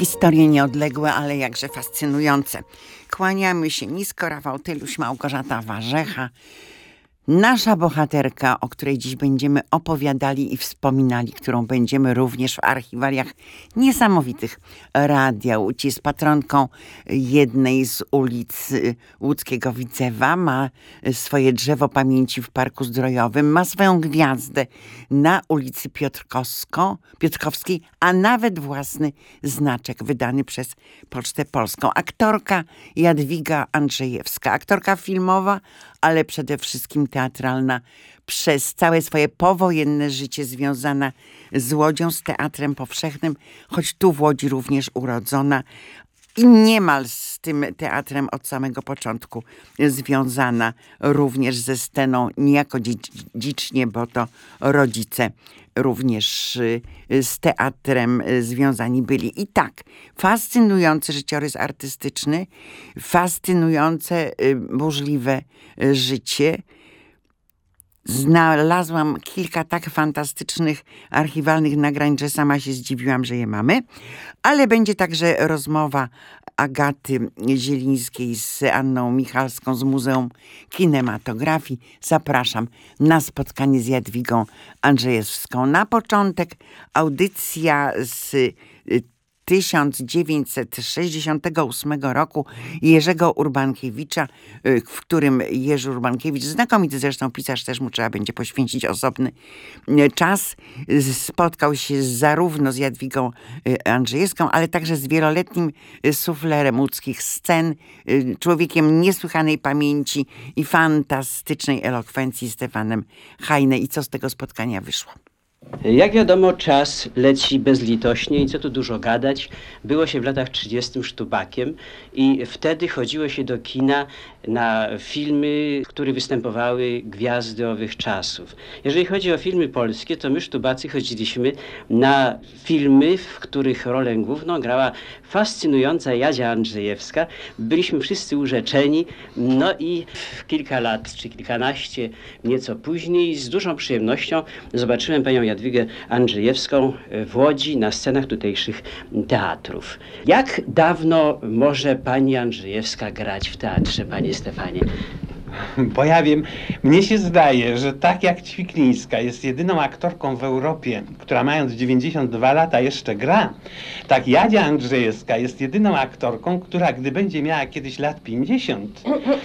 Historie nieodległe, ale jakże fascynujące. Kłaniamy się nisko. Rafał Tyluś, Małgorzata Warzecha. Nasza bohaterka, o której dziś będziemy opowiadali i wspominali, którą będziemy również w archiwaliach niesamowitych Radia Łódź, jest patronką jednej z ulic łódzkiego Widzewa, ma swoje drzewo pamięci w Parku Zdrojowym, ma swoją gwiazdę na ulicy Piotrkowskiej, a nawet własny znaczek wydany przez Pocztę Polską. Aktorka Jadwiga Andrzejewska, aktorka filmowa, ale przede wszystkim teatralna, przez całe swoje powojenne życie związana z Łodzią, z Teatrem Powszechnym, choć tu w Łodzi również urodzona i niemal z tym teatrem od samego początku związana również ze sceną, niejako dziedzicznie, bo to rodzice również z teatrem związani byli. I tak, fascynujący życiorys artystyczny, fascynujące, burzliwe życie. Znalazłam kilka tak fantastycznych archiwalnych nagrań, że sama się zdziwiłam, że je mamy. Ale będzie także rozmowa Agaty Zielińskiej z Anną Michalską z Muzeum Kinematografii. Zapraszam na spotkanie z Jadwigą Andrzejewską. Na początek audycja z 1968 roku Jerzego Urbankiewicza, w którym Jerzy Urbankiewicz, znakomity zresztą pisarz, też mu trzeba będzie poświęcić osobny czas, spotkał się zarówno z Jadwigą Andrzejewską, ale także z wieloletnim suflerem łódzkich scen, człowiekiem niesłychanej pamięci i fantastycznej elokwencji, Stefanem Hajne. I co z tego spotkania wyszło? Jak wiadomo, czas leci bezlitośnie i co tu dużo gadać. Było się w latach 30 sztubakiem i wtedy chodziło się do kina na filmy, w których występowały gwiazdy owych czasów. Jeżeli chodzi o filmy polskie, to my sztubacy chodziliśmy na filmy, w których rolę główną grała fascynująca Jadzia Andrzejewska. Byliśmy wszyscy urzeczeni, no i kilka lat, czy kilkanaście nieco później, z dużą przyjemnością zobaczyłem panią Jadwigę Andrzejewską w Łodzi na scenach tutejszych teatrów. Jak dawno może pani Andrzejewska grać w teatrze, panie Stefanie? Bo ja wiem, mnie się zdaje, że tak jak Ćwiklińska jest jedyną aktorką w Europie, która mając 92 lata jeszcze gra, tak Jadzia Andrzejewska jest jedyną aktorką, która gdy będzie miała kiedyś lat 50,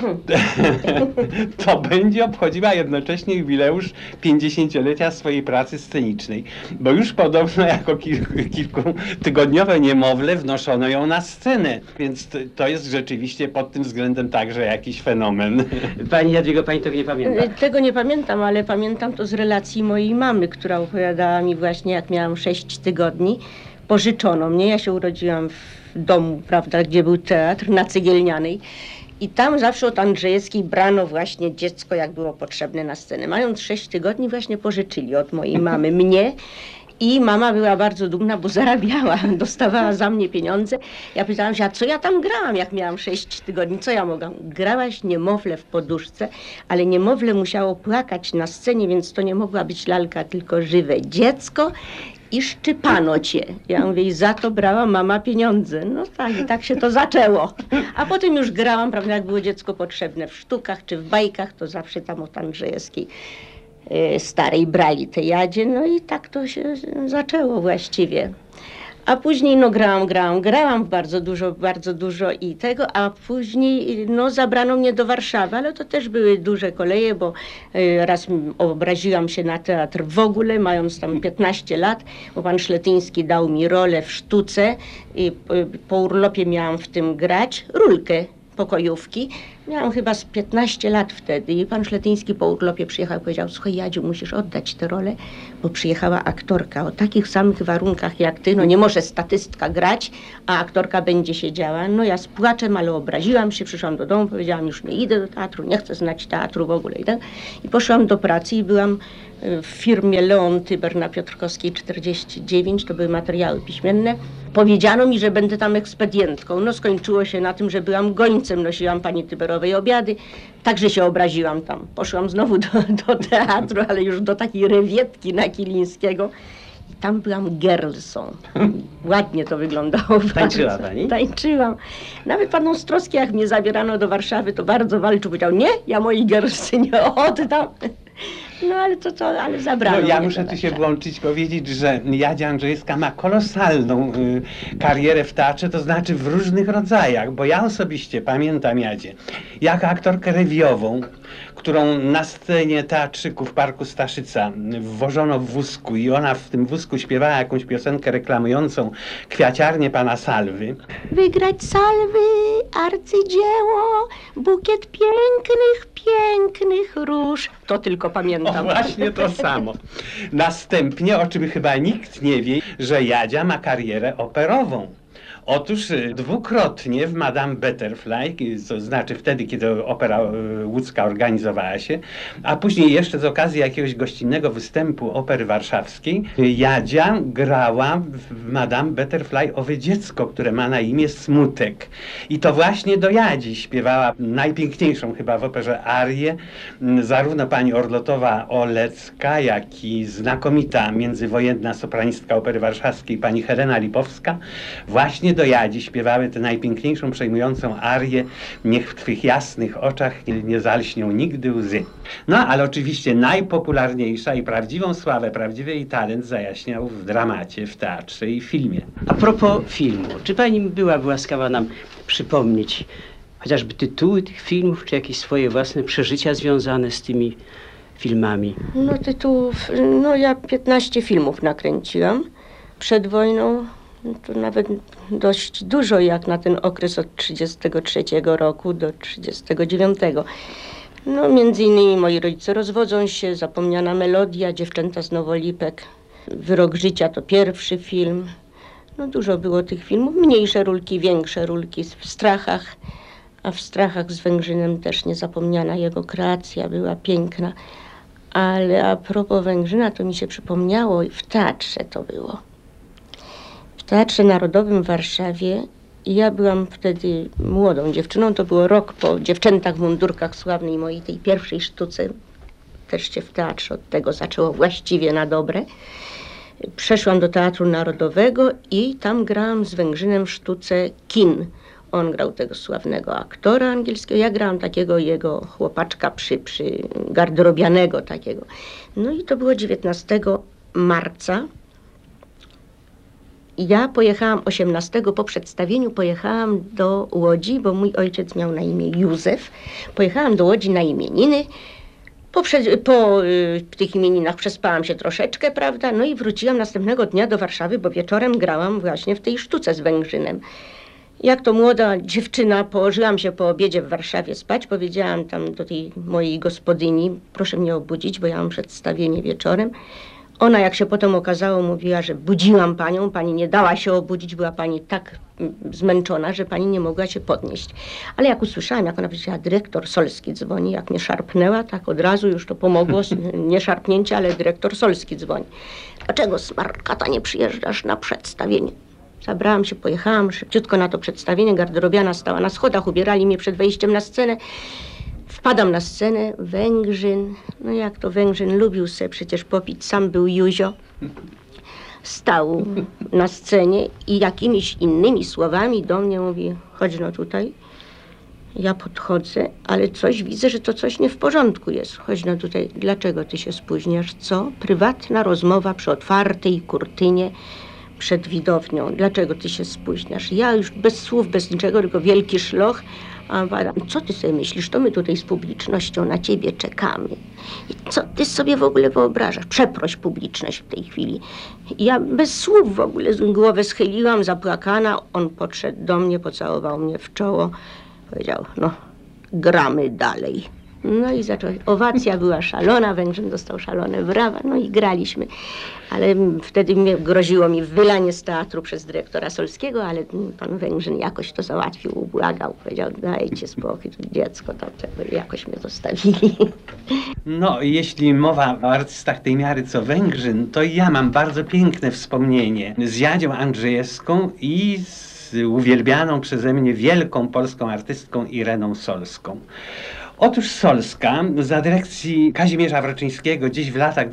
to będzie obchodziła jednocześnie jubileusz 50-lecia swojej pracy scenicznej. Bo już podobno jako kilkutygodniowe niemowlę wnoszono ją na scenę, więc to jest rzeczywiście pod tym względem także jakiś fenomen. Pani Jadwigo, pani tego nie pamięta? Tego nie pamiętam, ale pamiętam to z relacji mojej mamy, która opowiadała mi właśnie, jak miałam 6 tygodni. Pożyczono mnie, ja się urodziłam w domu, prawda, gdzie był teatr, na Cegielnianej. I tam zawsze od Andrzejewskiej brano właśnie dziecko, jak było potrzebne na scenę. Mając 6 tygodni właśnie pożyczyli od mojej mamy mnie. I mama była bardzo dumna, bo zarabiała, dostawała za mnie pieniądze. Ja pytałam się, a co ja tam grałam, jak miałam 6 tygodni, co ja mogłam? Grałaś niemowlę w poduszce, ale niemowlę musiało płakać na scenie, więc to nie mogła być lalka, tylko żywe dziecko i szczypano cię. Ja mówię, i za to brała mama pieniądze. No tak, i tak się to zaczęło. A potem już grałam, prawda, jak było dziecko potrzebne w sztukach czy w bajkach, to zawsze tam od Andrzejewskiej starej brali te Jadzie, no i tak to się zaczęło właściwie. A później no grałam bardzo dużo i tego, a później no zabrano mnie do Warszawy, ale to też były duże koleje, bo raz obraziłam się na teatr w ogóle, mając tam 15 lat, bo pan Szletyński dał mi rolę w sztuce i po urlopie miałam w tym grać, rulkę pokojówki. Miałam chyba z 15 lat wtedy i pan Szletyński po urlopie przyjechał i powiedział, słuchaj Jadziu, musisz oddać tę rolę, bo przyjechała aktorka o takich samych warunkach jak ty, no nie może statystka grać, a aktorka będzie siedziała. No ja z płaczem, ale obraziłam się, przyszłam do domu, powiedziałam, już nie idę do teatru, nie chcę znać teatru w ogóle. I poszłam do pracy i byłam w firmie Leon Tyber na Piotrkowskiej 49, to były materiały piśmienne. Powiedziano mi, że będę tam ekspedientką. No skończyło się na tym, że byłam gońcem, nosiłam pani Tyberowej obiady. Także się obraziłam tam. Poszłam znowu do teatru, ale już do takiej rewietki na Kilińskiego. Tam byłam girlsą. Ładnie to wyglądało. Tańczyła bardzo. pani? Tańczyłam. Nawet pan Ostrowski, jak mnie zabierano do Warszawy, to bardzo walczył. Powiedział, nie, ja mojej girlsy nie oddam. No ale ale zabrano No, ja mnie muszę do tu się Warszawy. włączyć, powiedzieć, że Jadzia Andrzejewska ma kolosalną karierę w teatrze, to znaczy w różnych rodzajach, bo ja osobiście pamiętam Jadzię jako aktorkę rewiową, którą na scenie teatrzyku w Parku Staszyca wwożono w wózku i ona w tym wózku śpiewała jakąś piosenkę reklamującą kwiaciarnię pana Salwy. Wygrać salwy, arcydzieło, bukiet pięknych, pięknych róż. To tylko O, pamiętam. właśnie to samo. Następnie, o czym chyba nikt nie wie, że Jadzia ma karierę operową. Otóż dwukrotnie w Madame Butterfly, to znaczy wtedy, kiedy opera łódzka organizowała się, a później jeszcze z okazji jakiegoś gościnnego występu opery warszawskiej, Jadzia grała w Madame Butterfly owe dziecko, które ma na imię Smutek. I to właśnie do Jadzi śpiewała najpiękniejszą chyba w operze arię, zarówno pani Orlotowa-Olecka, jak i znakomita międzywojenna sopranistka opery warszawskiej pani Helena Lipowska, właśnie do Jadzi śpiewały tę najpiękniejszą, przejmującą arię Niech w twych jasnych oczach nie zalśnią nigdy łzy. No, ale oczywiście najpopularniejsza i prawdziwą sławę, prawdziwy jej talent zajaśniał w dramacie, w teatrze i filmie. A propos filmu, czy pani byłaby łaskawa nam przypomnieć chociażby tytuły tych filmów, czy jakieś swoje własne przeżycia związane z tymi filmami? No tytułów, no ja 15 filmów nakręciłam. Przed wojną to nawet dość dużo, jak na ten okres od 1933 roku do 1939. No między innymi Moi rodzice rozwodzą się, Zapomniana melodia, Dziewczęta z Nowolipek, Wyrok życia to pierwszy film. No dużo było tych filmów, mniejsze rólki, większe rólki w Strachach, a w Strachach z Węgrzynem też niezapomniana jego kreacja była piękna. Ale a propos Węgrzyna, to mi się przypomniało, w teatrze to było. W Teatrze Narodowym w Warszawie ja byłam wtedy młodą dziewczyną, to było rok po Dziewczętach w mundurkach sławnej mojej tej pierwszej sztuce. Też się w teatrze od tego zaczęło właściwie na dobre. Przeszłam do Teatru Narodowego i tam grałam z Węgrzynem w sztuce Kin. On grał tego sławnego aktora angielskiego, ja grałam takiego jego chłopaczka garderobianego takiego. No i to było 19 marca. Ja pojechałam 18 po przedstawieniu, pojechałam do Łodzi, bo mój ojciec miał na imię Józef. Pojechałam do Łodzi na imieniny. Po tych imieninach przespałam się troszeczkę, prawda? No i wróciłam następnego dnia do Warszawy, bo wieczorem grałam właśnie w tej sztuce z Węgrzynem. Jak to młoda dziewczyna, położyłam się po obiedzie w Warszawie spać, powiedziałam tam do tej mojej gospodyni, proszę mnie obudzić, bo ja mam przedstawienie wieczorem. Ona, jak się potem okazało, mówiła, że budziłam panią, pani nie dała się obudzić, była pani tak zmęczona, że pani nie mogła się podnieść. Ale jak usłyszałam, jak ona powiedziała, dyrektor Solski dzwoni, jak mnie szarpnęła, tak od razu już to pomogło, nie szarpnięcie, ale dyrektor Solski dzwoni. Dlaczego, smarkata, nie przyjeżdżasz na przedstawienie? Zabrałam się, pojechałam szybciutko na to przedstawienie, garderobiana stała na schodach, ubierali mnie przed wejściem na scenę. Wpadam na scenę, Węgrzyn, no jak to Węgrzyn lubił sobie przecież popić, sam był Józio. Stał na scenie i jakimiś innymi słowami do mnie mówi, chodź no tutaj. Ja podchodzę, ale coś widzę, że to coś nie w porządku jest. Chodź no tutaj, dlaczego ty się spóźniasz? Co? Prywatna rozmowa przy otwartej kurtynie przed widownią. Dlaczego ty się spóźniasz? Ja już bez słów, bez niczego, tylko wielki szloch. A co ty sobie myślisz? To my tutaj z publicznością na ciebie czekamy. I co ty sobie w ogóle wyobrażasz? Przeproś publiczność w tej chwili. Ja bez słów w ogóle głowę schyliłam, zapłakana. On podszedł do mnie, pocałował mnie w czoło. Powiedział, no, gramy dalej. No i zaczęła. Owacja była szalona, Węgrzyn dostał szalone brawa, no i graliśmy. Ale wtedy groziło mi wylanie z teatru przez dyrektora Solskiego, ale pan Węgrzyn jakoś to załatwił, ubłagał. Powiedział, dajcie spokój, to dziecko, tam jakoś mnie zostawili. No, jeśli mowa o artystach tej miary co Węgrzyn, to ja mam bardzo piękne wspomnienie z Jadzią Andrzejewską i z uwielbianą przeze mnie wielką polską artystką Ireną Solską. Otóż Solska za dyrekcji Kazimierza Wroczyńskiego gdzieś w latach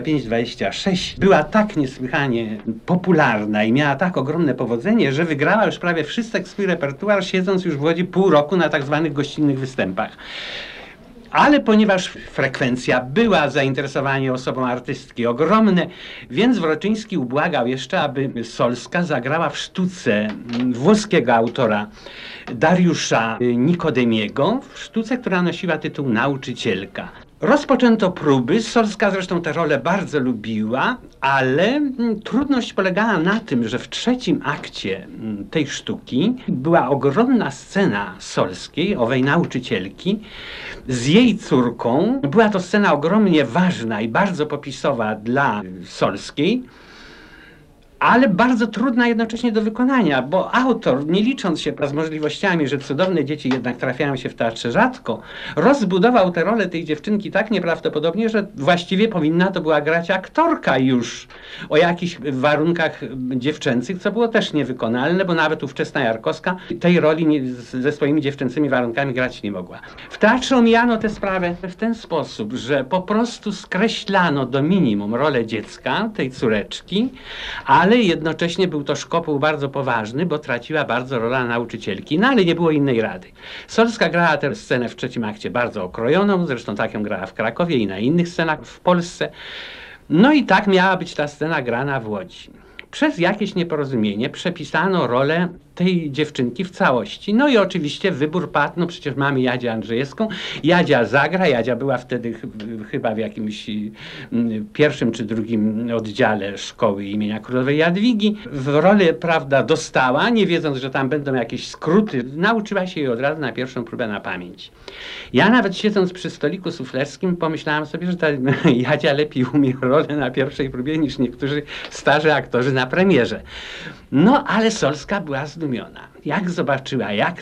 25-26 była tak niesłychanie popularna i miała tak ogromne powodzenie, że wygrała już prawie wszystek swój repertuar, siedząc już w Łodzi pół roku na tak zwanych gościnnych występach. Ale ponieważ frekwencja była, zainteresowanie osobą artystki ogromne, więc Wroczyński ubłagał jeszcze, aby Solska zagrała w sztuce włoskiego autora Dariusza Nikodemiego, w sztuce, która nosiła tytuł Nauczycielka. Rozpoczęto próby, Solska zresztą tę rolę bardzo lubiła, ale trudność polegała na tym, że w trzecim akcie tej sztuki była ogromna scena Solskiej, owej nauczycielki, z jej córką. Była to scena ogromnie ważna i bardzo popisowa dla Solskiej, ale bardzo trudna jednocześnie do wykonania, bo autor, nie licząc się z możliwościami, że cudowne dzieci jednak trafiają się w teatrze rzadko, rozbudował tę rolę tej dziewczynki tak nieprawdopodobnie, że właściwie powinna to była grać aktorka już o jakichś warunkach dziewczęcych, co było też niewykonalne, bo nawet ówczesna Jarkowska tej roli ze swoimi dziewczęcymi warunkami grać nie mogła. W teatrze omijano tę sprawę w ten sposób, że po prostu skreślano do minimum rolę dziecka, tej córeczki, ale jednocześnie był to szkopuł bardzo poważny, bo traciła bardzo rola nauczycielki, no ale nie było innej rady. Solska grała tę scenę w trzecim akcie bardzo okrojoną, zresztą tak ją grała w Krakowie i na innych scenach w Polsce. No i tak miała być ta scena grana w Łodzi. Przez jakieś nieporozumienie przepisano rolę tej dziewczynki w całości. No i oczywiście wybór padł, no przecież mamy Jadzię Andrzejewską. Jadzia zagra, Jadzia była wtedy chyba w jakimś pierwszym czy drugim oddziale szkoły imienia Królowej Jadwigi. W rolę, prawda, dostała, nie wiedząc, że tam będą jakieś skróty. Nauczyła się jej od razu na pierwszą próbę na pamięć. Ja nawet siedząc przy stoliku suflerskim pomyślałam sobie, że ta Jadzia lepiej umie rolę na pierwszej próbie niż niektórzy starzy aktorzy na premierze. No, ale Solska była zdumiona. Jak zobaczyła, jak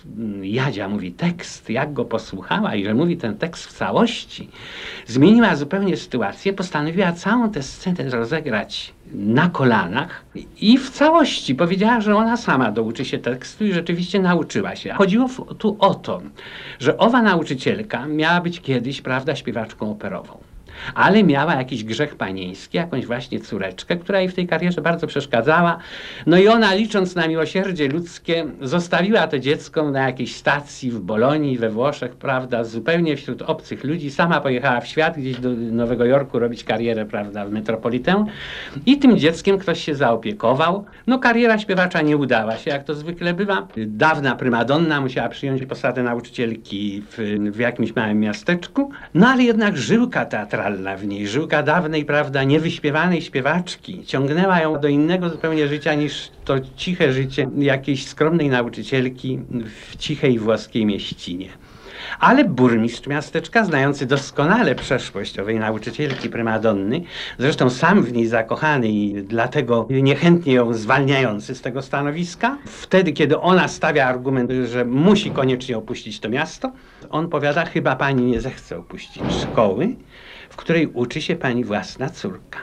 Jadzia mówi tekst, jak go posłuchała i że mówi ten tekst w całości, zmieniła zupełnie sytuację, postanowiła całą tę scenę rozegrać na kolanach i w całości powiedziała, że ona sama douczy się tekstu i rzeczywiście nauczyła się. Chodziło tu o to, że owa nauczycielka miała być kiedyś, prawda, śpiewaczką operową. Ale miała jakiś grzech panieński, jakąś właśnie córeczkę, która jej w tej karierze bardzo przeszkadzała. No i ona, licząc na miłosierdzie ludzkie, zostawiła to dziecko na jakiejś stacji w Bolonii, we Włoszech, prawda, zupełnie wśród obcych ludzi. Sama pojechała w świat, gdzieś do Nowego Jorku robić karierę, prawda, w metropolitę. I tym dzieckiem ktoś się zaopiekował. No kariera śpiewacza nie udała się, jak to zwykle bywa. Dawna prymadonna musiała przyjąć posadę nauczycielki w jakimś małym miasteczku. No ale jednak żyłka teatralna w niej, żyłka dawnej, prawda, niewyśpiewanej śpiewaczki ciągnęła ją do innego zupełnie życia niż to ciche życie jakiejś skromnej nauczycielki w cichej włoskiej mieścinie. Ale burmistrz miasteczka, znający doskonale przeszłość owej nauczycielki prymadonny, zresztą sam w niej zakochany i dlatego niechętnie ją zwalniający z tego stanowiska, wtedy, kiedy ona stawia argument, że musi koniecznie opuścić to miasto, on powiada, chyba pani nie zechce opuścić szkoły, w której uczy się pani własna córka.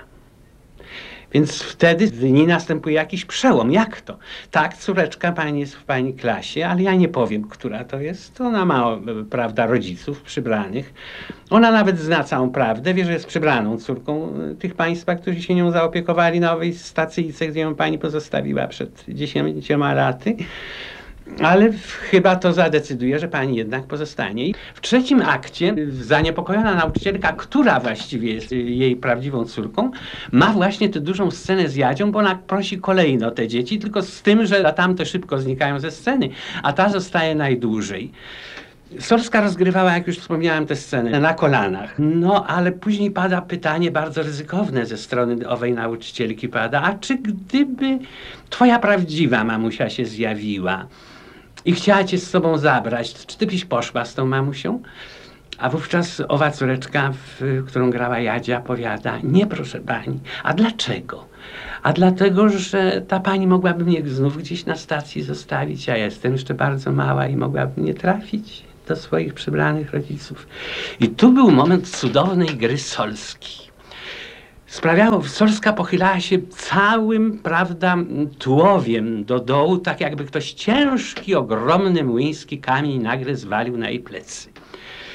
Więc wtedy w niej następuje jakiś przełom. Jak to? Tak, córeczka pani jest w pani klasie, ale ja nie powiem, która to jest. Ona ma, prawda, rodziców przybranych. Ona nawet zna całą prawdę, wie, że jest przybraną córką tych państwa, którzy się nią zaopiekowali na owej stacyjce, gdzie ją pani pozostawiła przed 10 laty. Ale chyba to zadecyduje, że pani jednak pozostanie. W trzecim akcie zaniepokojona nauczycielka, która właściwie jest jej prawdziwą córką, ma właśnie tę dużą scenę z Jadzią, bo ona prosi kolejno te dzieci, tylko z tym, że tamte szybko znikają ze sceny, a ta zostaje najdłużej. Solska rozgrywała, jak już wspomniałem, tę scenę na kolanach. No, ale później pada pytanie bardzo ryzykowne ze strony owej nauczycielki. Pada, a czy gdyby twoja prawdziwa mamusia się zjawiła i chciała cię z sobą zabrać, czy ty byś poszła z tą mamusią? A wówczas owa córeczka, którą grała Jadzia, powiada, nie proszę pani. A dlaczego? A dlatego, że ta pani mogłaby mnie znów gdzieś na stacji zostawić, ja jestem jeszcze bardzo mała i mogłaby nie trafić do swoich przybranych rodziców. I tu był moment cudownej gry Solski. Sprawiało, Solska pochylała się całym, prawda, tułowiem do dołu, tak jakby ktoś ciężki, ogromny młyński kamień nagle zwalił na jej plecy.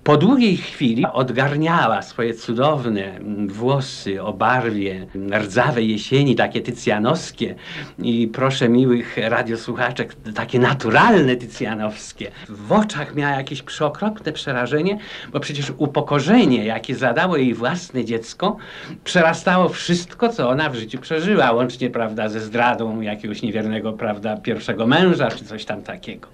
Po długiej chwili odgarniała swoje cudowne włosy o barwie rdzawej jesieni, takie tycjanowskie i proszę miłych radiosłuchaczek, takie naturalne tycjanowskie. W oczach miała jakieś przeokropne przerażenie, bo przecież upokorzenie, jakie zadało jej własne dziecko, przerastało wszystko, co ona w życiu przeżyła, łącznie, prawda, ze zdradą jakiegoś niewiernego, prawda, pierwszego męża, czy coś tam takiego.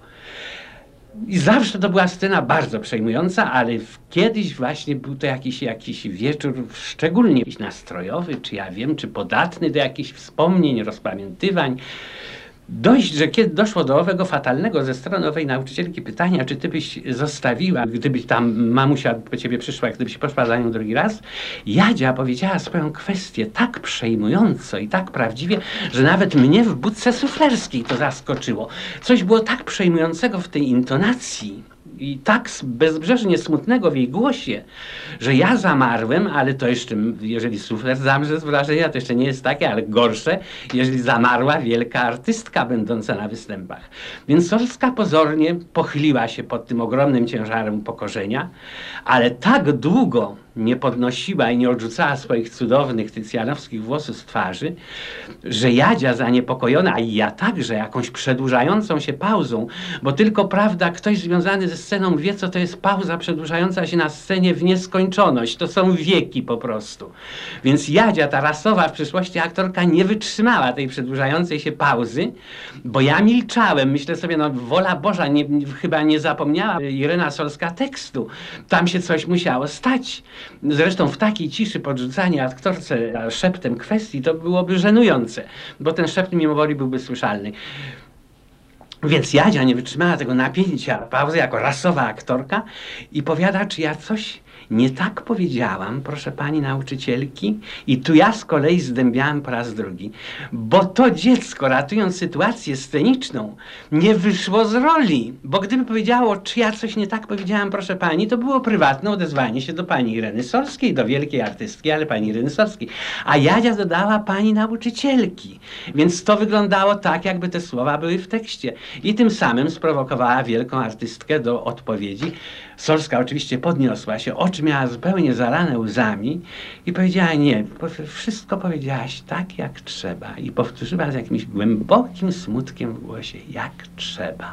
I zawsze to była scena bardzo przejmująca, ale kiedyś właśnie był to jakiś wieczór szczególnie nastrojowy, czy ja wiem, czy podatny do jakichś wspomnień, rozpamiętywań. Dość, że kiedy doszło do owego fatalnego ze strony owej nauczycielki pytania, czy ty byś zostawiła, gdyby tam mamusia po ciebie przyszła, jak gdybyś poszła za nią drugi raz, Jadzia powiedziała swoją kwestię tak przejmująco i tak prawdziwie, że nawet mnie w budce suflerskiej to zaskoczyło. Coś było tak przejmującego w tej intonacji i tak bezbrzeżnie smutnego w jej głosie, że ja zamarłem, ale to jeszcze, jeżeli sufler zamrze z wrażenia, to jeszcze nie jest takie, ale gorsze, jeżeli zamarła wielka artystka będąca na występach. Więc Solska pozornie pochyliła się pod tym ogromnym ciężarem upokorzenia, ale tak długo nie podnosiła i nie odrzucała swoich cudownych tycjanowskich włosów z twarzy, że Jadzia zaniepokojona, a i ja także, jakąś przedłużającą się pauzą, bo tylko, prawda, ktoś związany ze sceną wie, co to jest pauza przedłużająca się na scenie w nieskończoność. To są wieki po prostu. Więc Jadzia, ta rasowa w przyszłości aktorka, nie wytrzymała tej przedłużającej się pauzy, bo ja milczałem. Myślę sobie, no wola Boża, chyba nie zapomniała Irena Solska tekstu. Tam się coś musiało stać. Zresztą w takiej ciszy podrzucanie aktorce szeptem kwestii to byłoby żenujące, bo ten szept mimo woli byłby słyszalny. Więc Jadzia nie wytrzymała tego napięcia pauzy jako rasowa aktorka i powiada, czy ja coś nie tak powiedziałam, proszę pani nauczycielki. I tu ja z kolei zdębiałam po raz drugi, bo to dziecko, ratując sytuację sceniczną, nie wyszło z roli, bo gdyby powiedziało, czy ja coś nie tak powiedziałam, proszę pani, to było prywatne odezwanie się do pani Ireny Solskiej, do wielkiej artystki, ale pani Ireny Solskiej. A Jadzia dodała pani nauczycielki, więc to wyglądało tak, jakby te słowa były w tekście. I tym samym sprowokowała wielką artystkę do odpowiedzi. Solska oczywiście podniosła się, oczy miała zupełnie zalane łzami i powiedziała: nie, wszystko powiedziałaś tak, jak trzeba. I powtórzyła z jakimś głębokim smutkiem w głosie: jak trzeba.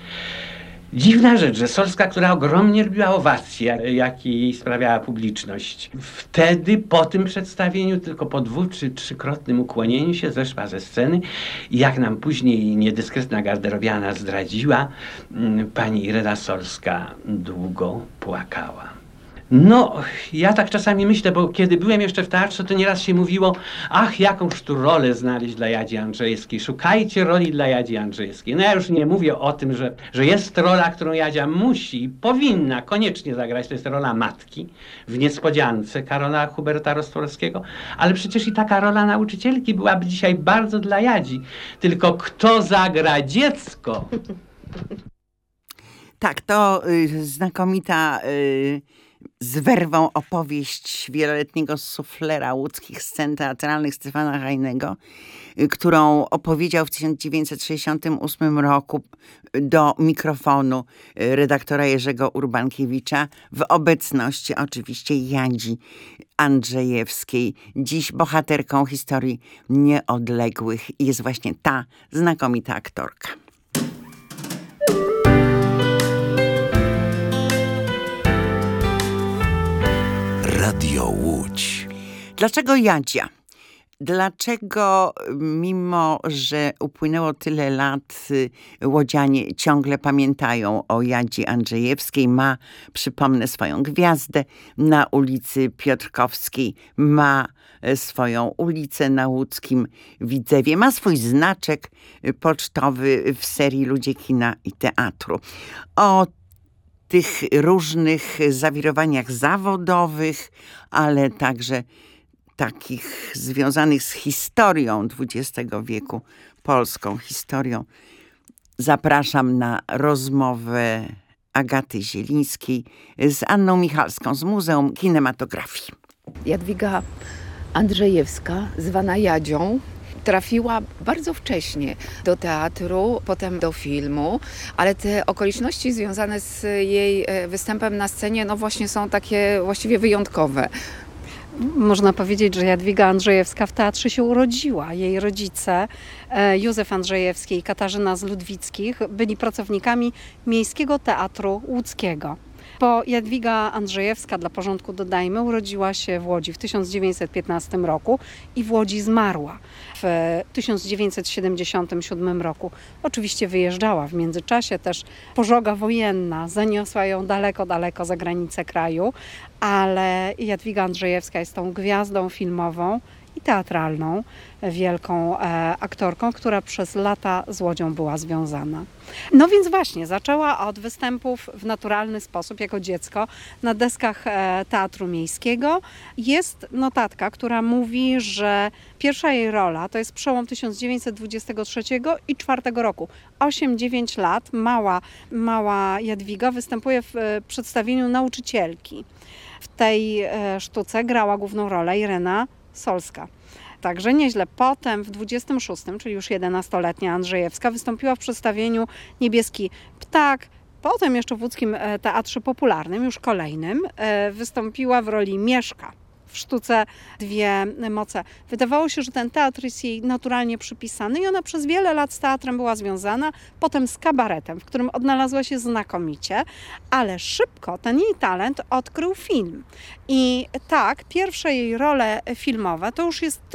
Dziwna rzecz, że Solska, która ogromnie lubiła owacje, jakie jej sprawiała publiczność, wtedy po tym przedstawieniu, tylko po 2- czy 3-krotnym ukłonieniu się, zeszła ze sceny i jak nam później niedyskretna garderobiana zdradziła, pani Irena Solska długo płakała. No, ja tak czasami myślę, bo kiedy byłem jeszcze w teatrze, to nieraz się mówiło: ach, jakąż tu rolę znaleźć dla Jadzi Andrzejewskiej, szukajcie roli dla Jadzi Andrzejewskiej. No ja już nie mówię o tym, że jest rola, którą Jadzia musi i powinna koniecznie zagrać, to jest rola matki w Niespodziance Karola Huberta Rostworskiego, ale przecież i taka rola nauczycielki byłaby dzisiaj bardzo dla Jadzi. Tylko kto zagra dziecko? Tak, to znakomita z werwą opowieść wieloletniego suflera łódzkich scen teatralnych Stefana Hajnego, którą opowiedział w 1968 roku do mikrofonu redaktora Jerzego Urbankiewicza w obecności oczywiście Jadzi Andrzejewskiej. Dziś bohaterką historii nieodległych jest właśnie ta znakomita aktorka. Radio Łódź. Dlaczego Jadzia? Dlaczego, mimo że upłynęło tyle lat, łodzianie ciągle pamiętają o Jadzi Andrzejewskiej? Ma, przypomnę, swoją gwiazdę na ulicy Piotrkowskiej, ma swoją ulicę na łódzkim Widzewie, ma swój znaczek pocztowy w serii Ludzie Kina i Teatru. O tych różnych zawirowaniach zawodowych, ale także takich związanych z historią XX wieku, polską historią, zapraszam na rozmowę Agaty Zielińskiej z Anną Michalską z Muzeum Kinematografii. Jadwiga Andrzejewska, zwana Jadzią, trafiła bardzo wcześnie do teatru, potem do filmu, ale te okoliczności związane z jej występem na scenie no właśnie są takie właściwie wyjątkowe. Można powiedzieć, że Jadwiga Andrzejewska w teatrze się urodziła. Jej rodzice, Józef Andrzejewski i Katarzyna z Ludwickich, byli pracownikami Miejskiego Teatru Łódzkiego. Bo Jadwiga Andrzejewska, dla porządku dodajmy, urodziła się w Łodzi w 1915 roku i w Łodzi zmarła w 1977 roku. Oczywiście wyjeżdżała w międzyczasie, też pożoga wojenna zaniosła ją daleko, daleko za granicę kraju, ale Jadwiga Andrzejewska jest tą gwiazdą filmową i teatralną, wielką aktorką, która przez lata z Łodzią była związana. No więc właśnie, zaczęła od występów w naturalny sposób jako dziecko na deskach Teatru Miejskiego. Jest notatka, która mówi, że pierwsza jej rola to jest przełom 1923 i 1924 roku. 8-9 lat, mała Jadwiga występuje w przedstawieniu Nauczycielki. W tej sztuce grała główną rolę Irena Solska. Także nieźle. Potem w 26, czyli już 11-letnia Andrzejewska, wystąpiła w przedstawieniu Niebieski Ptak. Potem jeszcze w Łódzkim Teatrze Popularnym, już kolejnym, wystąpiła w roli Mieszka w sztuce Dwie moce. Wydawało się, że ten teatr jest jej naturalnie przypisany i ona przez wiele lat z teatrem była związana, potem z kabaretem, w którym odnalazła się znakomicie, ale szybko ten jej talent odkrył film. I tak, pierwsze jej role filmowe to już jest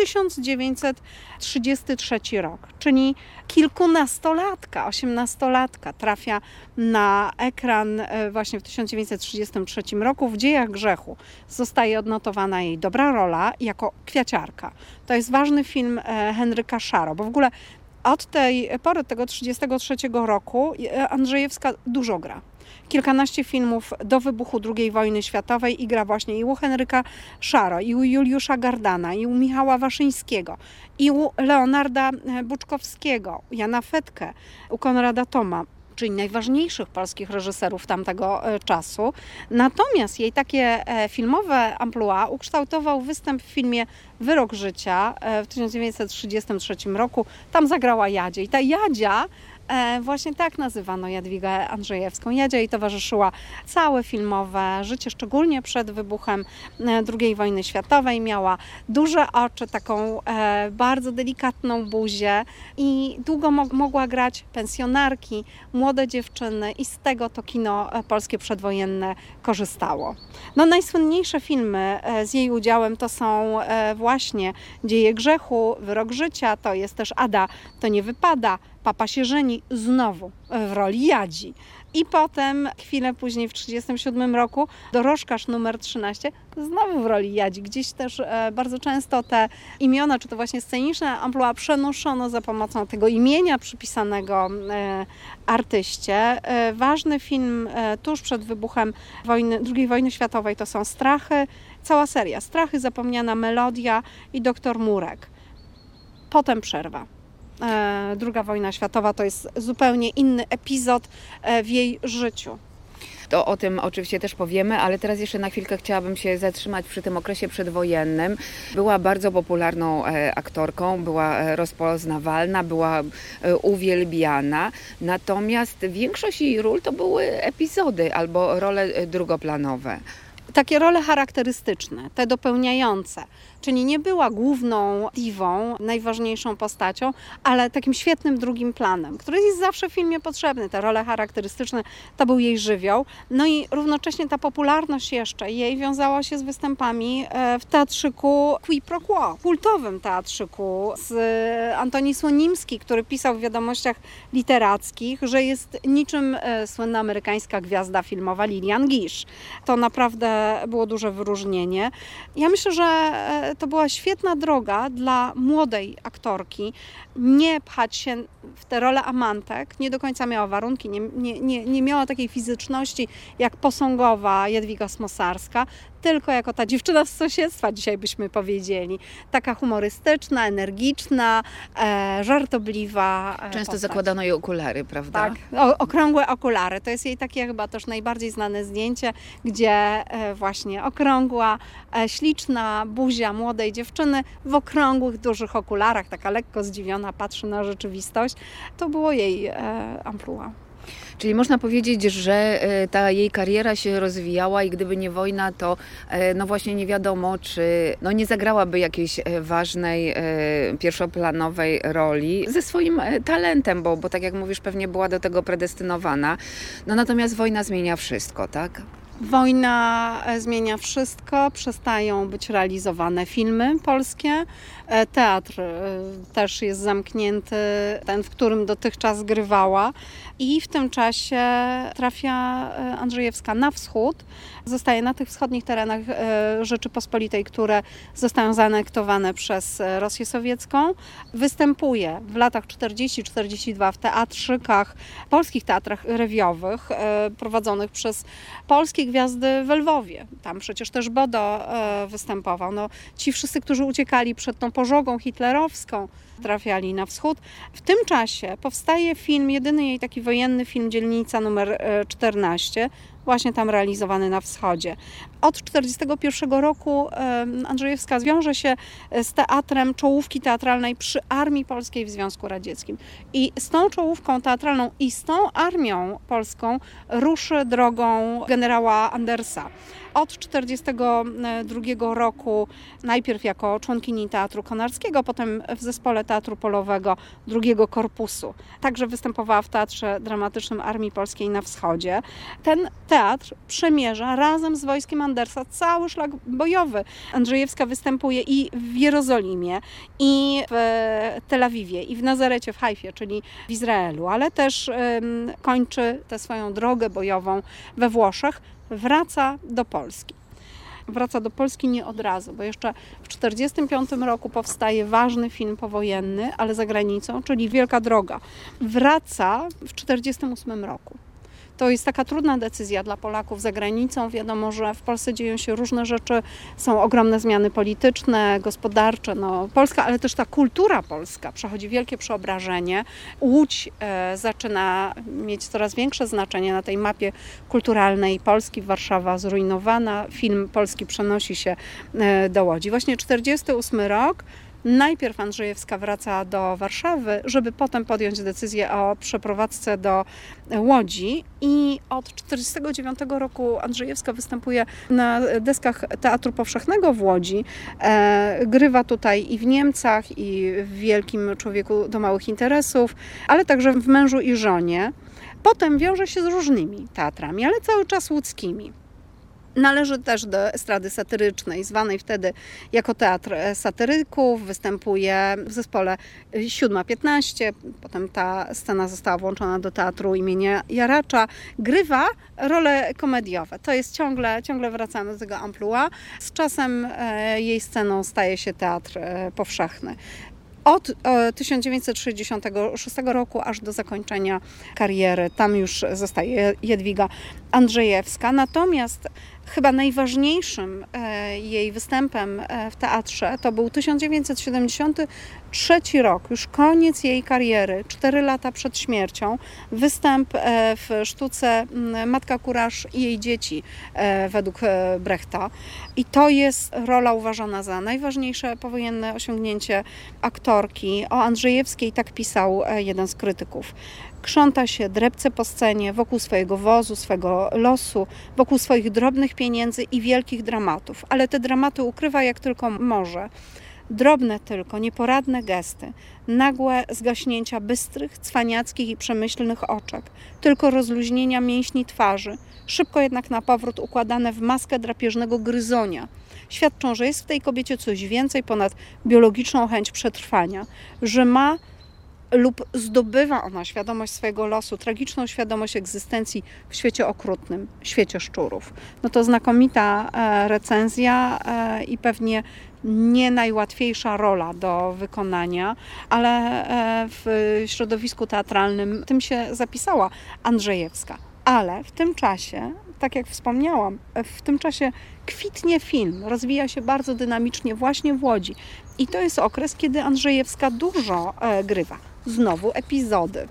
1933 rok, czyli kilkunastolatka, 18-latka trafia na ekran właśnie w 1933 roku w Dziejach grzechu. Zostaje odnotowana jej dobra rola jako kwiaciarka. To jest ważny film Henryka Szaro, bo w ogóle od tej pory, tego 1933 roku Andrzejewska dużo gra. Kilkanaście filmów do wybuchu II wojny światowej i gra właśnie i u Henryka Szaro, i u Juliusza Gardana, i u Michała Waszyńskiego, i u Leonarda Buczkowskiego, Jana Fetkę, u Konrada Thoma, czyli najważniejszych polskich reżyserów tamtego czasu. Natomiast jej takie filmowe amplua ukształtował występ w filmie Wyrok życia w 1933 roku. Tam zagrała Jadzie i ta Jadzia właśnie tak nazywano Jadwigę Andrzejewską. Jadzia jej towarzyszyła całe filmowe życie, szczególnie przed wybuchem II wojny światowej. Miała duże oczy, taką bardzo delikatną buzię i długo mogła grać pensjonarki, młode dziewczyny i z tego to kino polskie przedwojenne korzystało. No, najsłynniejsze filmy z jej udziałem to są właśnie Dzieje grzechu, Wyrok życia, to jest też Ada, to nie wypada, Papa się żeni, znowu w roli Jadzi. I potem, chwilę później, w 1937 roku, Dorożkarz numer 13, znowu w roli Jadzi. Gdzieś też bardzo często te imiona, czy to właśnie sceniczne amplua przenoszono za pomocą tego imienia przypisanego artyście. Ważny film tuż przed wybuchem II wojny światowej to są Strachy, cała seria. Strachy, Zapomniana melodia i Doktor Murek. Potem przerwa. II wojna światowa to jest zupełnie inny epizod w jej życiu. To o tym oczywiście też powiemy, ale teraz jeszcze na chwilkę chciałabym się zatrzymać przy tym okresie przedwojennym. Była bardzo popularną aktorką, była rozpoznawalna, była uwielbiana, natomiast większość jej ról to były epizody albo role drugoplanowe. Takie role charakterystyczne, te dopełniające, czyli nie była główną diwą, najważniejszą postacią, ale takim świetnym drugim planem, który jest zawsze w filmie potrzebny. Te role charakterystyczne to był jej żywioł. No i równocześnie ta popularność jeszcze jej wiązała się z występami w teatrzyku Qui pro Quo, kultowym teatrzyku z Antoni Słonimski, który pisał w wiadomościach literackich, że jest niczym słynna amerykańska gwiazda filmowa Lillian Gish. To naprawdę było duże wyróżnienie. Ja myślę, że to była świetna droga dla młodej aktorki. Nie pchać się w te role amantek. Nie do końca miała warunki, nie miała takiej fizyczności jak posągowa Jadwiga Smosarska. tylko jako ta dziewczyna z sąsiedztwa, dzisiaj byśmy powiedzieli. Taka humorystyczna, energiczna, żartobliwa Często postać. zakładano jej okulary, prawda? Tak, okrągłe okulary. To jest jej takie chyba też najbardziej znane zdjęcie, gdzie właśnie okrągła, śliczna buzia młodej dziewczyny w okrągłych, dużych okularach, taka lekko zdziwiona, patrzy na rzeczywistość. To było jej amplua. Czyli można powiedzieć, że ta jej kariera się rozwijała i gdyby nie wojna, to no właśnie nie wiadomo, czy nie zagrałaby jakiejś ważnej, pierwszoplanowej roli ze swoim talentem, bo tak jak mówisz, pewnie była do tego predestynowana. No natomiast wojna zmienia wszystko, tak? Wojna zmienia wszystko, przestają być realizowane filmy polskie. Teatr też jest zamknięty, ten, w którym dotychczas grywała. I w tym czasie trafia Andrzejewska na wschód. Zostaje na tych wschodnich terenach Rzeczypospolitej, które zostają zaanektowane przez Rosję Sowiecką. Występuje w latach 40-42 w teatrzykach, polskich teatrach rewiowych prowadzonych przez polskie gwiazdy w Lwowie. Tam przecież też Bodo występował. Ci wszyscy, którzy uciekali przed tą pożogą hitlerowską, trafiali na wschód. W tym czasie powstaje film, jedyny jej taki wojenny film, Dzielnica numer 14, właśnie tam realizowany na wschodzie. Od 1941 roku Andrzejewska wiąże się z teatrem czołówki teatralnej przy Armii Polskiej w Związku Radzieckim. I z tą czołówką teatralną i z tą armią polską ruszy drogą generała Andersa. Od 1942 roku najpierw jako członkini Teatru Konarskiego, potem w zespole Teatru Polowego II Korpusu. Także występowała w Teatrze Dramatycznym Armii Polskiej na wschodzie. Ten teatr przemierza razem z wojskiem Andersa cały szlak bojowy. Andrzejewska występuje i w Jerozolimie, i w Tel Awiwie, i w Nazarecie, w Hajfie, czyli w Izraelu, ale też kończy tę swoją drogę bojową we Włoszech. Wraca do Polski. Wraca do Polski nie od razu, bo jeszcze w 1945 roku powstaje ważny film powojenny, ale za granicą, czyli Wielka Droga. Wraca w 1948 roku. To jest taka trudna decyzja dla Polaków za granicą. Wiadomo, że w Polsce dzieją się różne rzeczy, są ogromne zmiany polityczne, gospodarcze. Polska, ale też ta kultura polska przechodzi wielkie przeobrażenie. Łódź zaczyna mieć coraz większe znaczenie na tej mapie kulturalnej Polski. Warszawa zrujnowana. Film polski przenosi się do Łodzi. Właśnie 1948 rok. Najpierw Andrzejewska wraca do Warszawy, żeby potem podjąć decyzję o przeprowadzce do Łodzi i od 1949 roku Andrzejewska występuje na deskach Teatru Powszechnego w Łodzi. Grywa tutaj i w Niemcach, i w Wielkim Człowieku do małych interesów, ale także w Mężu i żonie. Potem wiąże się z różnymi teatrami, ale cały czas łódzkimi. Należy też do estrady satyrycznej, zwanej wtedy jako Teatr Satyryków. Występuje w zespole 7:15. Potem ta scena została włączona do Teatru imienia Jaracza. Grywa role komediowe. To jest ciągle wracamy do tego amplua. Z czasem jej sceną staje się Teatr Powszechny. Od 1966 roku aż do zakończenia kariery. Tam już zostaje Jadwiga Andrzejewska. Natomiast chyba najważniejszym jej występem w teatrze to był 1973 rok, już koniec jej kariery, 4 lata przed śmiercią, występ w sztuce Matka Kuraż i jej dzieci według Brechta. I to jest rola uważana za najważniejsze powojenne osiągnięcie aktorki. O Andrzejewskiej tak pisał jeden z krytyków. Krząta się, drepce po scenie, wokół swojego wozu, swego losu, wokół swoich drobnych pieniędzy i wielkich dramatów. Ale te dramaty ukrywa jak tylko może. Drobne tylko, nieporadne gesty, nagłe zgaśnięcia bystrych, cwaniackich i przemyślnych oczek, tylko rozluźnienia mięśni twarzy, szybko jednak na powrót układane w maskę drapieżnego gryzonia. Świadczą, że jest w tej kobiecie coś więcej ponad biologiczną chęć przetrwania, że ma lub zdobywa ona świadomość swojego losu, tragiczną świadomość egzystencji w świecie okrutnym, świecie szczurów. To znakomita recenzja i pewnie nie najłatwiejsza rola do wykonania, ale w środowisku teatralnym tym się zapisała Andrzejewska. Ale w tym czasie tak jak wspomniałam, w tym czasie kwitnie film, rozwija się bardzo dynamicznie właśnie w Łodzi. I to jest okres, kiedy Andrzejewska dużo grywa. Znowu epizody,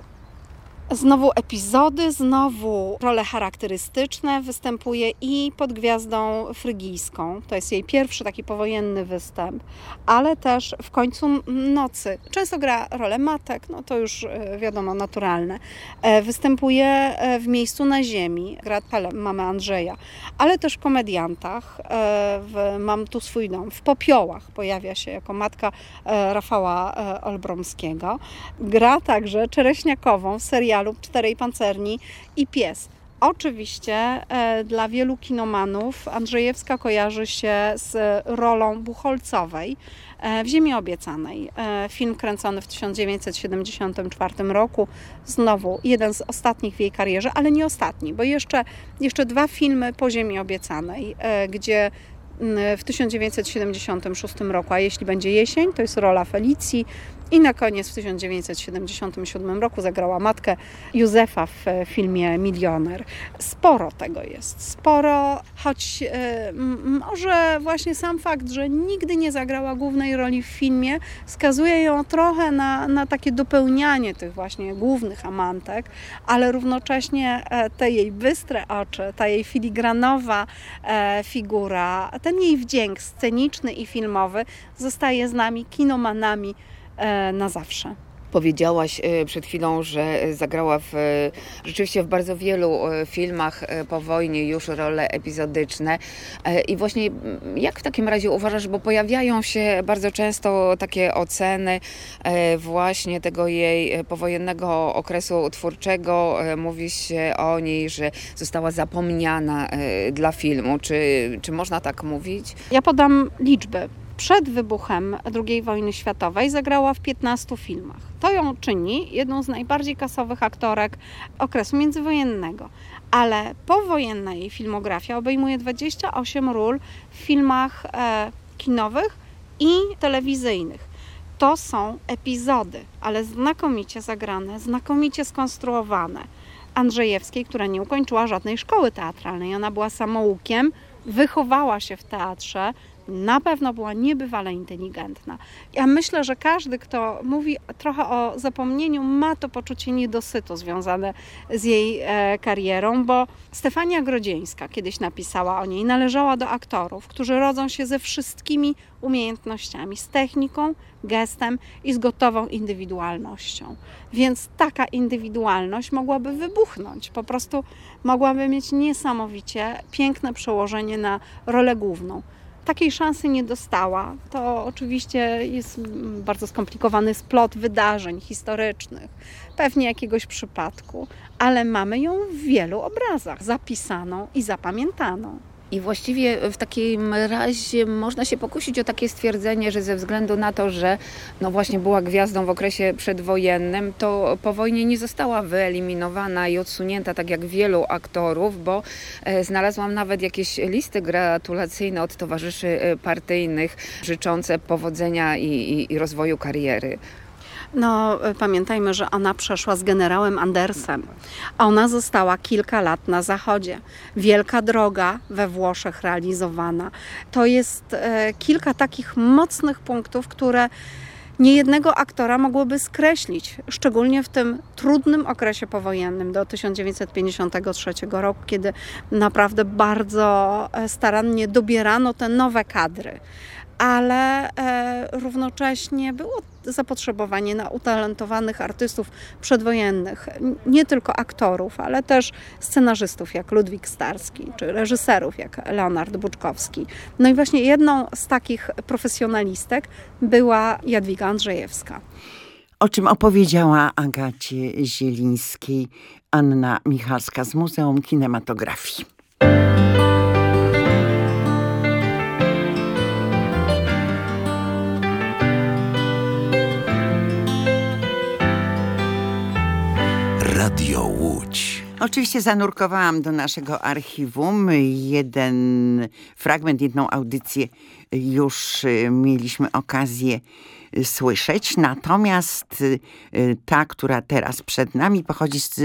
znowu role charakterystyczne, występuje i pod Gwiazdą Frygijską. To jest jej pierwszy taki powojenny występ, ale też w Końcu nocy. Często gra rolę matek, no to już wiadomo, naturalne. Występuje w Miejscu na ziemi, gra mamę Andrzeja, ale też w Komediantach, Mam tu swój dom, w Popiołach pojawia się jako matka Rafała Olbromskiego. Gra także Czereśniakową w serialu Czterej pancerni i Pies. Oczywiście dla wielu kinomanów Andrzejewska kojarzy się z rolą Buchholzowej w Ziemi obiecanej. Film kręcony w 1974 roku. Znowu jeden z ostatnich w jej karierze, ale nie ostatni, bo jeszcze 2 filmy po Ziemi obiecanej, gdzie w 1976 roku, a jeśli będzie jesień, to jest rola Felicji. I na koniec w 1977 roku zagrała matkę Józefa w filmie Milioner. Sporo tego jest, sporo, choć może właśnie sam fakt, że nigdy nie zagrała głównej roli w filmie, wskazuje ją trochę na takie dopełnianie tych właśnie głównych amantek, ale równocześnie te jej bystre oczy, ta jej filigranowa figura, ten jej wdzięk sceniczny i filmowy zostaje z nami, kinomanami, na zawsze. Powiedziałaś przed chwilą, że zagrała rzeczywiście w bardzo wielu filmach po wojnie już role epizodyczne. I właśnie jak w takim razie uważasz, bo pojawiają się bardzo często takie oceny właśnie tego jej powojennego okresu twórczego. Mówi się o niej, że została zapomniana dla filmu. Czy można tak mówić? Ja podam liczby. Przed wybuchem II wojny światowej zagrała w 15 filmach. To ją czyni jedną z najbardziej kasowych aktorek okresu międzywojennego. Ale powojenna jej filmografia obejmuje 28 ról w filmach kinowych i telewizyjnych. To są epizody, ale znakomicie zagrane, znakomicie skonstruowane. Andrzejewskiej, która nie ukończyła żadnej szkoły teatralnej. Ona była samoukiem, wychowała się w teatrze, na pewno była niebywale inteligentna. Ja myślę, że każdy, kto mówi trochę o zapomnieniu, ma to poczucie niedosytu związane z jej karierą, bo Stefania Grodzieńska kiedyś napisała o niej, należała do aktorów, którzy rodzą się ze wszystkimi umiejętnościami, z techniką, gestem i z gotową indywidualnością. Więc taka indywidualność mogłaby wybuchnąć, po prostu mogłaby mieć niesamowicie piękne przełożenie na rolę główną. Takiej szansy nie dostała. To oczywiście jest bardzo skomplikowany splot wydarzeń historycznych, pewnie jakiegoś przypadku, ale mamy ją w wielu obrazach zapisaną i zapamiętaną. I właściwie w takim razie można się pokusić o takie stwierdzenie, że ze względu na to, że no właśnie była gwiazdą w okresie przedwojennym, to po wojnie nie została wyeliminowana i odsunięta tak jak wielu aktorów, bo znalazłam nawet jakieś listy gratulacyjne od towarzyszy partyjnych życzące powodzenia i rozwoju kariery. No, pamiętajmy, że ona przeszła z generałem Andersem. Ona została kilka lat na Zachodzie. Wielka droga we Włoszech realizowana. To jest kilka takich mocnych punktów, które niejednego aktora mogłoby skreślić, szczególnie w tym trudnym okresie powojennym do 1953 roku, kiedy naprawdę bardzo starannie dobierano te nowe kadry. Ale równocześnie było zapotrzebowanie na utalentowanych artystów przedwojennych, nie tylko aktorów, ale też scenarzystów jak Ludwik Starski, czy reżyserów jak Leonard Buczkowski. No i właśnie jedną z takich profesjonalistek była Jadwiga Andrzejewska. O czym opowiedziała Agacie Zielińskiej Anna Michalska z Muzeum Kinematografii. Radio Łódź. Oczywiście zanurkowałam do naszego archiwum. Jeden fragment, jedną audycję już mieliśmy okazję słyszeć. Natomiast ta, która teraz przed nami, pochodzi z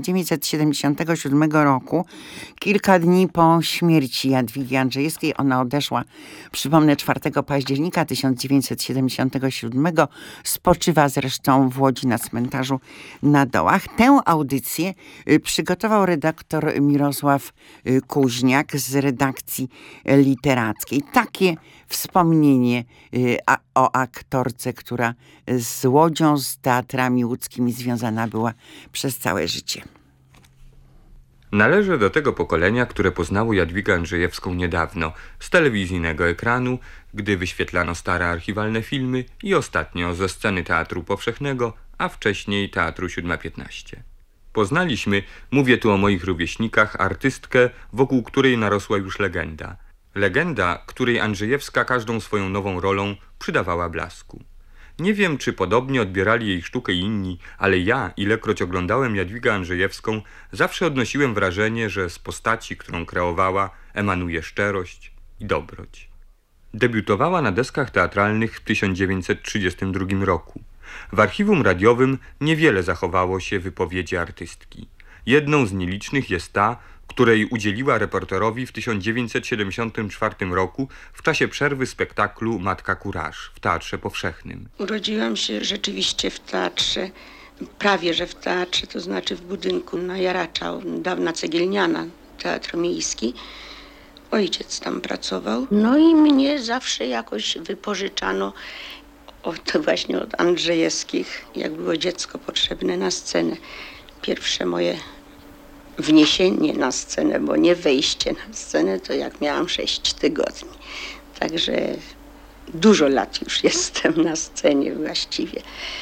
1977 roku. Kilka dni po śmierci Jadwigi Andrzejewskiej. Ona odeszła, przypomnę, 4 października 1977. Spoczywa zresztą w Łodzi na cmentarzu na Dołach. Tę audycję przygotował redaktor Mirosław Kuźniak z redakcji literackiej. Takie wspomnienie o aktorce, która z Łodzią, z teatrami łódzkimi związana była przez całe życie. Należę do tego pokolenia, które poznało Jadwigę Andrzejewską niedawno, z telewizyjnego ekranu, gdy wyświetlano stare archiwalne filmy i ostatnio ze sceny Teatru Powszechnego, a wcześniej Teatru 7:15. Poznaliśmy, mówię tu o moich rówieśnikach, artystkę, wokół której narosła już legenda. Legenda, której Andrzejewska każdą swoją nową rolą przydawała blasku. Nie wiem, czy podobnie odbierali jej sztukę inni, ale ja, ilekroć oglądałem Jadwigę Andrzejewską, zawsze odnosiłem wrażenie, że z postaci, którą kreowała, emanuje szczerość i dobroć. Debiutowała na deskach teatralnych w 1932 roku. W archiwum radiowym niewiele zachowało się wypowiedzi artystki. Jedną z nielicznych jest ta, której udzieliła reporterowi w 1974 roku w czasie przerwy spektaklu Matka Kuraż w Teatrze Powszechnym. Urodziłam się rzeczywiście w teatrze, prawie że w teatrze, to znaczy w budynku na Jaracza, dawna cegielniana, Teatr Miejski. Ojciec tam pracował. No i mnie zawsze jakoś wypożyczano to właśnie od Andrzejewskich, jak było dziecko potrzebne na scenę. Pierwsze moje wniesienie na scenę, bo nie wejście na scenę, to jak miałam 6 tygodni. Także dużo lat już jestem na scenie właściwie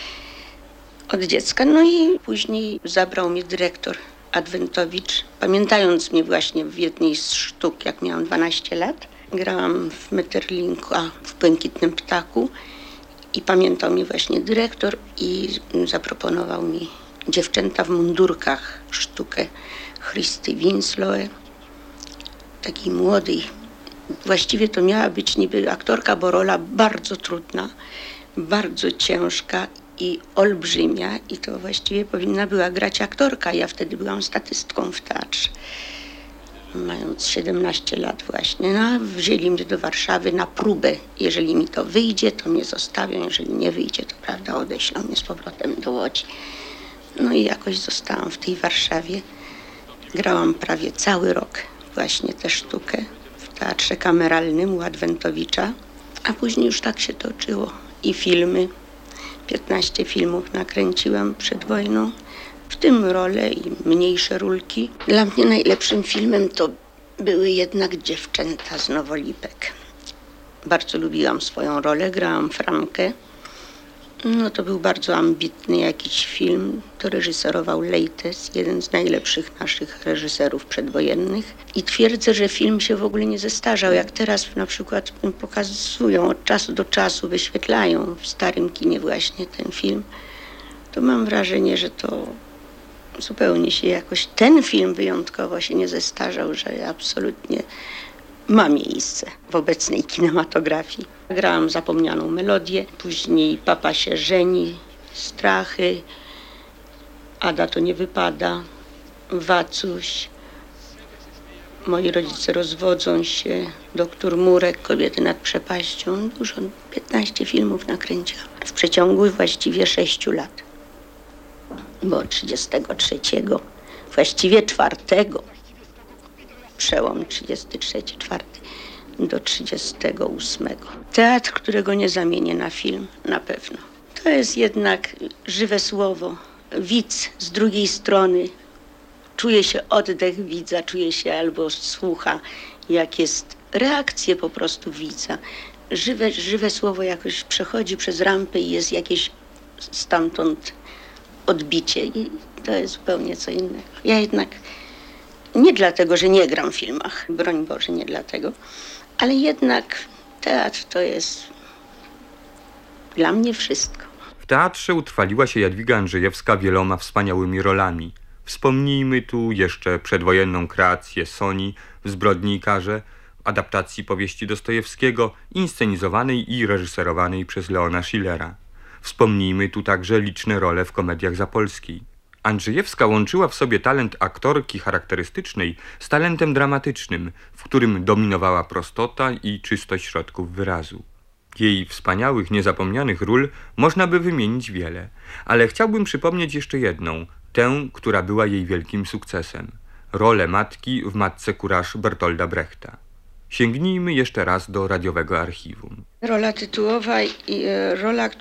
od dziecka. No i później zabrał mnie dyrektor Adwentowicz, pamiętając mnie właśnie w jednej z sztuk, jak miałam 12 lat. Grałam w Metterlinku, w Błękitnym Ptaku i pamiętał mnie właśnie dyrektor i zaproponował mi Dziewczęta w mundurkach, sztukę Christy Winsloe, takiej młodej. Właściwie to miała być niby aktorka, bo rola bardzo trudna, bardzo ciężka i olbrzymia i to właściwie powinna była grać aktorka. Ja wtedy byłam statystką w teatrze, mając 17 lat właśnie. No, wzięli mnie do Warszawy na próbę. Jeżeli mi to wyjdzie, to mnie zostawią, jeżeli nie wyjdzie, to prawda, odeślą mnie z powrotem do Łodzi. No i jakoś zostałam w tej Warszawie. Grałam prawie cały rok właśnie tę sztukę w Teatrze Kameralnym u Adwentowicza, a później już tak się toczyło. I filmy, 15 filmów nakręciłam przed wojną, w tym role i mniejsze rólki. Dla mnie najlepszym filmem to były jednak Dziewczęta z Nowolipek. Bardzo lubiłam swoją rolę, grałam Frankę. No to był bardzo ambitny jakiś film. To reżyserował Lejtes, jeden z najlepszych naszych reżyserów przedwojennych. I twierdzę, że film się w ogóle nie zestarzał. Jak teraz na przykład pokazują, od czasu do czasu wyświetlają w starym kinie właśnie ten film, to mam wrażenie, że to zupełnie się jakoś, ten film wyjątkowo się nie zestarzał, że absolutnie ma miejsce w obecnej kinematografii. Grałam Zapomnianą melodię, później Papa się żeni, Strachy, Ada to nie wypada, Wacuś, Moi rodzice rozwodzą się, Doktor Murek, Kobiety nad przepaścią. Dużo, 15 filmów nakręciłam w przeciągu właściwie 6 lat. Bo 33, właściwie 4, przełom 33, 4 do 38. Teatr, którego nie zamienię na film, na pewno. To jest jednak żywe słowo. Widz z drugiej strony czuje się oddech widza, czuje się albo słucha, jak jest reakcje po prostu widza. Żywe słowo jakoś przechodzi przez rampę i jest jakieś stamtąd odbicie i to jest zupełnie co innego. Ja jednak nie dlatego, że nie gram w filmach, broń Boże, nie dlatego, ale jednak teatr to jest dla mnie wszystko. W teatrze utrwaliła się Jadwiga Andrzejewska wieloma wspaniałymi rolami. Wspomnijmy tu jeszcze przedwojenną kreację Soni w Zbrodni i karze, adaptacji powieści Dostojewskiego, inscenizowanej i reżyserowanej przez Leona Schillera. Wspomnijmy tu także liczne role w komediach Zapolskiej. Andrzejewska łączyła w sobie talent aktorki charakterystycznej z talentem dramatycznym, w którym dominowała prostota i czystość środków wyrazu. Jej wspaniałych, niezapomnianych ról można by wymienić wiele, ale chciałbym przypomnieć jeszcze jedną, tę, która była jej wielkim sukcesem. Rolę matki w Matce Courage Bertolda Brechta. Sięgnijmy jeszcze raz do radiowego archiwum. Rola tytułowa i rola,